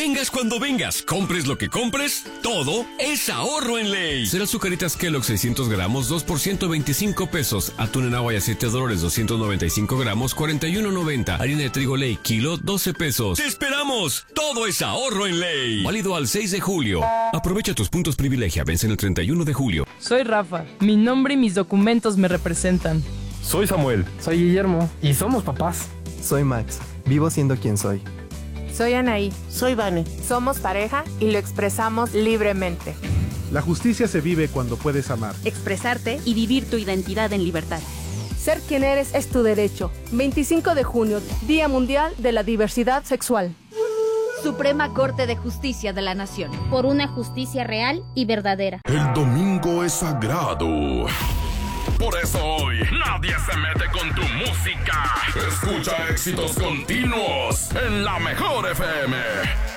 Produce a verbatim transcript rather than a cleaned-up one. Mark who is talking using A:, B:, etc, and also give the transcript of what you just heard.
A: Vengas cuando vengas, compres lo que compres, todo es ahorro en Ley. Cereal Zucaritas Kellogg seiscientos gramos, dos por ciento veinticinco pesos. Atún en agua y aceite Dolores doscientos noventa y cinco gramos, cuarenta y uno noventa. Harina de trigo Ley, kilo, doce pesos. ¡Te esperamos! Todo es ahorro en Ley. Válido al seis de julio. Aprovecha tus puntos privilegia, vencen el treinta y uno de julio.
B: Soy Rafa. Mi nombre y mis documentos me representan.
C: Soy Samuel.
D: Soy Guillermo. Y somos papás.
E: Soy Max. Vivo siendo quien soy.
F: Soy Anaí.
G: Soy Vane.
F: Somos pareja y lo expresamos libremente.
H: La justicia se vive cuando puedes amar,
I: expresarte y vivir tu identidad en libertad.
J: Ser quien eres es tu derecho. veinticinco de junio, Día Mundial de la Diversidad Sexual.
K: Suprema Corte de Justicia de la Nación.
L: Por una justicia real y verdadera.
M: El domingo es sagrado. Por eso hoy nadie se mete con tu música. Escucha éxitos continuos en la Mejor F M.